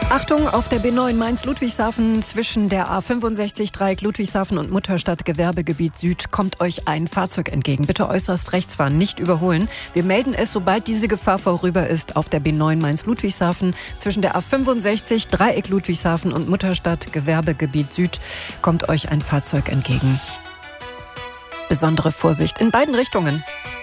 Achtung, auf der B9 Mainz-Ludwigshafen zwischen der A65 Dreieck Ludwigshafen und Mutterstadt Gewerbegebiet Süd kommt euch ein Fahrzeug entgegen. Bitte äußerst rechts fahren, nicht überholen. Wir melden es, sobald diese Gefahr vorüber ist. Auf der B9 Mainz-Ludwigshafen zwischen der A65 Dreieck Ludwigshafen und Mutterstadt Gewerbegebiet Süd kommt euch ein Fahrzeug entgegen. Besondere Vorsicht in beiden Richtungen.